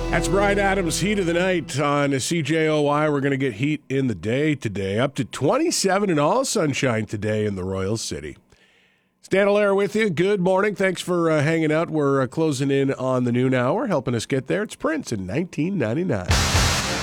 That's Bryan Adams' Heat of the Night on CJOY. We're going to get heat in the day today. Up to 27 and all sunshine today in the Royal City. Stan Allaire with you. Good morning. Thanks for hanging out. We're closing in on the noon hour. Helping us get there, it's Prince in 1999.